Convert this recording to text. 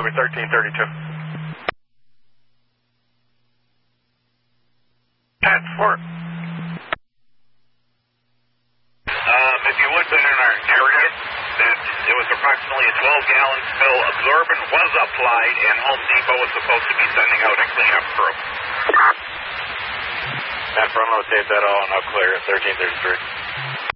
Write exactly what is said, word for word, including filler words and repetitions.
Copy, thirteen thirty-two. Pat, four. Um, if you would put in our narrative that it was approximately a twelve gallon spill, absorbent was applied, and Home Depot was supposed to be sending out a cleanup crew. Pat, front load, tape that all, and I'll clear it, thirteen thirty-three.